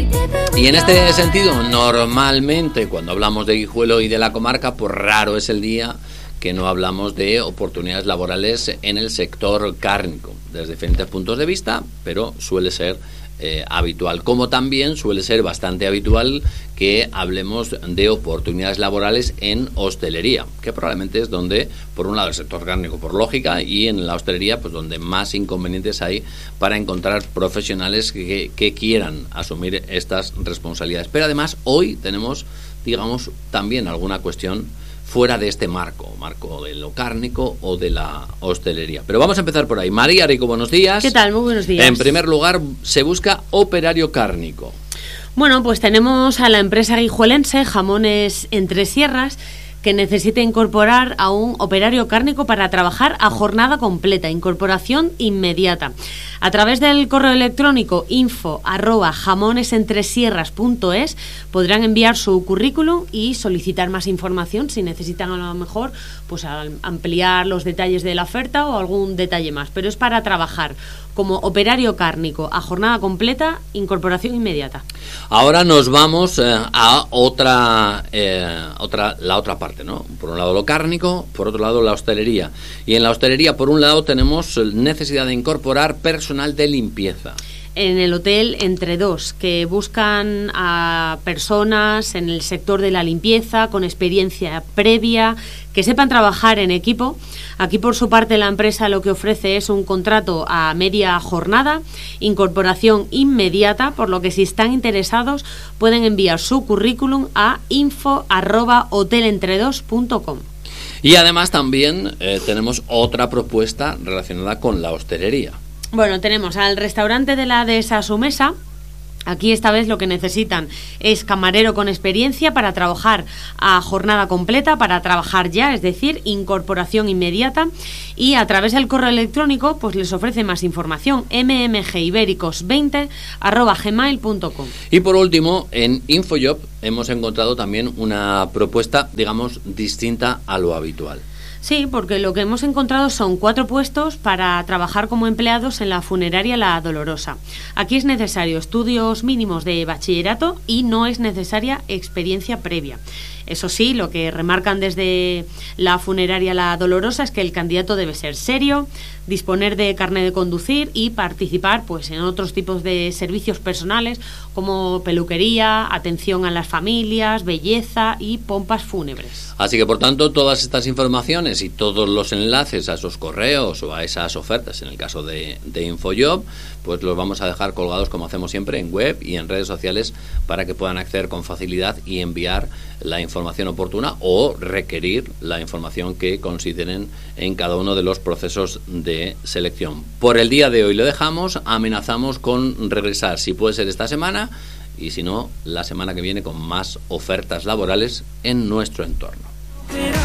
Y en este sentido, normalmente cuando hablamos de Guijuelo y de la comarca, pues raro es el día que no hablamos de oportunidades laborales en el sector cárnico, desde diferentes puntos de vista, pero suele ser habitual, como también suele ser bastante habitual que hablemos de oportunidades laborales en hostelería, que probablemente es donde, por un lado, el sector cárnico por lógica, y en la hostelería, pues donde más inconvenientes hay para encontrar profesionales que quieran asumir estas responsabilidades. Pero además, hoy tenemos, digamos, también alguna cuestión fuera de este marco de lo cárnico o de la hostelería. Pero vamos a empezar por ahí. María Rico, buenos días. ¿Qué tal? Muy buenos días. En primer lugar, se busca operario cárnico. Bueno, pues tenemos a la empresa guijuelense Jamones Entre Sierras, que necesita incorporar a un operario cárnico para trabajar a jornada completa, incorporación inmediata. A través del correo electrónico info@jamonesentresierras.es podrán enviar su currículum y solicitar más información si necesitan, a lo mejor, pues ampliar los detalles de la oferta o algún detalle más. Pero es para trabajar como operario cárnico a jornada completa, incorporación inmediata. Ahora nos vamos a la otra parte, ¿no? Por un lado lo cárnico, por otro lado la hostelería. Y en la hostelería, por un lado, tenemos necesidad de incorporar personal de limpieza. En el hotel Entre Dos, que buscan a personas en el sector de la limpieza con experiencia previa, que sepan trabajar en equipo. Aquí, por su parte, la empresa lo que ofrece es un contrato a media jornada, incorporación inmediata, por lo que si están interesados pueden enviar su currículum a info@hotelentredos.com. Y además también tenemos otra propuesta relacionada con la hostelería. Bueno, tenemos al restaurante de la Dehesa Su Mesa. Aquí esta vez lo que necesitan es camarero con experiencia para trabajar a jornada completa, para trabajar ya, es decir, incorporación inmediata, y a través del correo electrónico pues les ofrece más información, mmgibéricos20@gmail.com. Y por último, en InfoJob hemos encontrado también una propuesta, digamos, distinta a lo habitual. Sí, porque lo que hemos encontrado son 4 puestos para trabajar como empleados en la funeraria La Dolorosa. Aquí es necesario estudios mínimos de bachillerato y no es necesaria experiencia previa. Eso sí, lo que remarcan desde la funeraria La Dolorosa es que el candidato debe ser serio, disponer de carnet de conducir y participar pues en otros tipos de servicios personales como peluquería, atención a las familias, belleza y pompas fúnebres. Así que, por tanto, todas estas informaciones y todos los enlaces a esos correos o a esas ofertas, en el caso de InfoJob, pues los vamos a dejar colgados, como hacemos siempre, en web y en redes sociales para que puedan acceder con facilidad y enviar la información oportuna o requerir la información que consideren en cada uno de los procesos de selección. Por el día de hoy lo dejamos, amenazamos con regresar, si puede ser esta semana, y si no, la semana que viene, con más ofertas laborales en nuestro entorno.